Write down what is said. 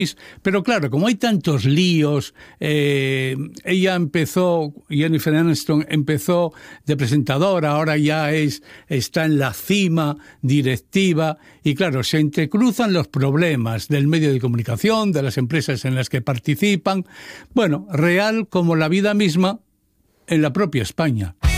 Pero claro, como hay tantos líos, Jennifer Aniston empezó de presentadora, ahora ya está en la cima directiva, y claro, se entrecruzan los problemas del medio de comunicación, de las empresas en las que participan, bueno, real como la vida misma en la propia España.